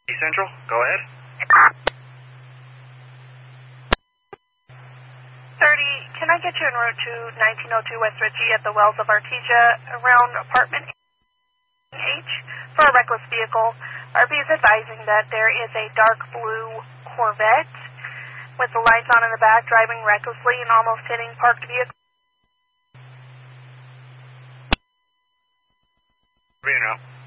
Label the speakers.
Speaker 1: Central, go ahead.
Speaker 2: 30, can I get you en route to 1902 West Ritchie at the Wells of Artesia around apartment H for a reckless vehicle? RP is advising that there is a dark blue Corvette with the lights on in the back driving recklessly and almost hitting parked vehicles.
Speaker 1: Being out.